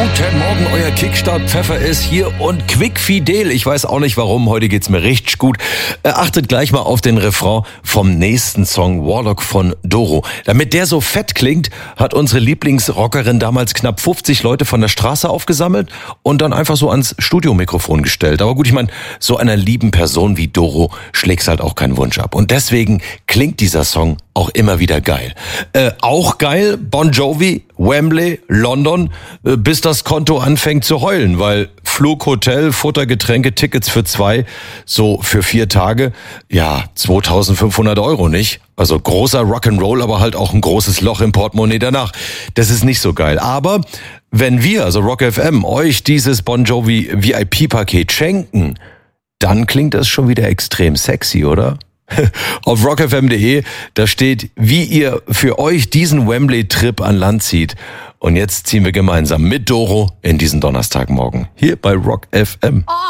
Guten Morgen, euer Kickstart-Pfeffer ist hier und quickfidel. Ich weiß auch nicht warum, heute geht's mir richtig gut. Achtet gleich mal auf den Refrain vom nächsten Song, Warlock von Doro. Damit der so fett klingt, hat unsere Lieblingsrockerin damals knapp 50 Leute von der Straße aufgesammelt und dann einfach so ans Studiomikrofon gestellt. Aber gut, ich meine, so einer lieben Person wie Doro schlägt's halt auch keinen Wunsch ab. Und deswegen klingt dieser Song auch immer wieder geil. Auch geil, Bon Jovi, Wembley, London, bis das Konto anfängt zu heulen, weil Flug, Hotel, Futter, Getränke, Tickets für 2, so für 4 Tage, ja, 2.500 €, nicht? Also großer Rock'n'Roll, aber halt auch ein großes Loch im Portemonnaie danach. Das ist nicht so geil. Aber wenn wir, also Rock FM, euch dieses Bon Jovi VIP-Paket schenken, dann klingt das schon wieder extrem sexy, oder? Auf rockfm.de, da steht, wie ihr für euch diesen Wembley-Trip an Land zieht. Und jetzt ziehen wir gemeinsam mit Doro in diesen Donnerstagmorgen hier bei Rock FM.